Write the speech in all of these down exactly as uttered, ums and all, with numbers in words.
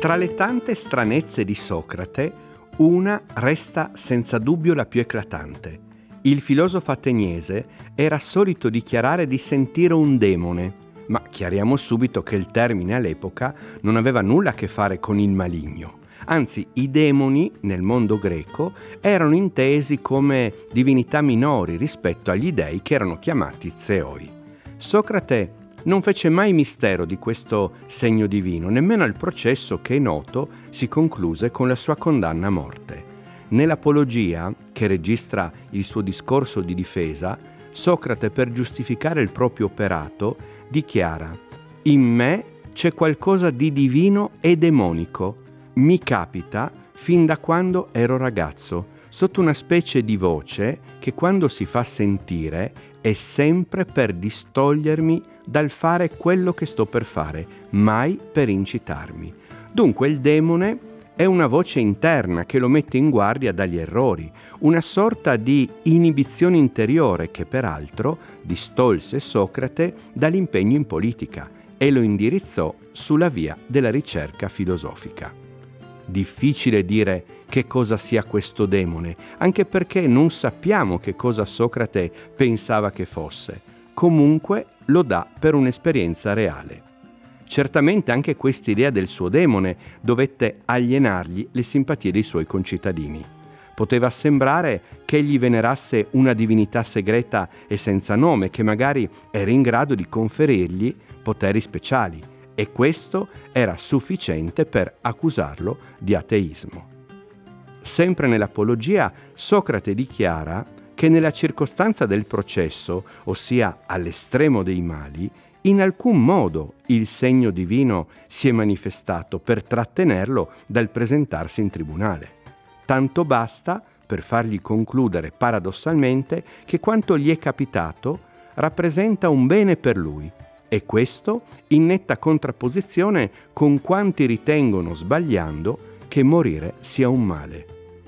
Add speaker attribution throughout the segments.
Speaker 1: Tra le tante stranezze di Socrate, una resta senza dubbio la più eclatante. Il filosofo ateniese era solito dichiarare di sentire un demone, ma chiariamo subito che il termine all'epoca non aveva nulla a che fare con il maligno. Anzi, i demoni nel mondo greco erano intesi come divinità minori rispetto agli dei che erano chiamati Zeoi. Socrate non fece mai mistero di questo segno divino, nemmeno al processo che è noto si concluse con la sua condanna a morte. Nell'Apologia, che registra il suo discorso di difesa, Socrate, per giustificare il proprio operato, dichiara: «In me c'è qualcosa di divino e demonico. Mi capita fin da quando ero ragazzo, sotto una specie di voce che quando si fa sentire è sempre per distogliermi dal fare quello che sto per fare, mai per incitarmi». Dunque il demone è una voce interna che lo mette in guardia dagli errori, una sorta di inibizione interiore che peraltro distolse Socrate dall'impegno in politica e lo indirizzò sulla via della ricerca filosofica. Difficile dire che cosa sia questo demone, anche perché non sappiamo che cosa Socrate pensava che fosse. Comunque lo dà per un'esperienza reale. Certamente anche quest'idea del suo demone dovette alienargli le simpatie dei suoi concittadini. Poteva sembrare che egli venerasse una divinità segreta e senza nome, che magari era in grado di conferirgli poteri speciali, e questo era sufficiente per accusarlo di ateismo. Sempre nell'Apologia, Socrate dichiara che nella circostanza del processo, ossia all'estremo dei mali, in alcun modo il segno divino si è manifestato per trattenerlo dal presentarsi in tribunale. Tanto basta per fargli concludere paradossalmente che quanto gli è capitato rappresenta un bene per lui, e questo in netta contrapposizione con quanti ritengono, sbagliando, che morire sia un male.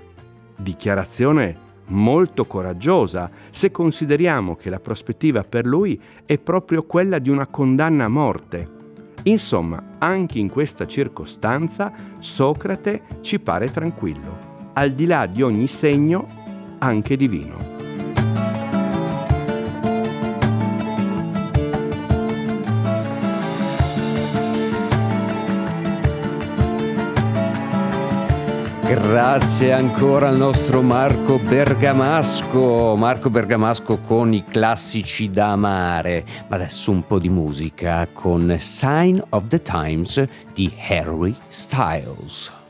Speaker 1: Dichiarazione molto coraggiosa se consideriamo che la prospettiva per lui è proprio quella di una condanna a morte. Insomma, anche in questa circostanza Socrate ci pare tranquillo, al di là di ogni segno, anche divino.
Speaker 2: Grazie ancora al nostro Marco Bergamasco, Marco Bergamasco con i classici da amare. Ma adesso un po' di musica con Sign of the Times di Harry Styles.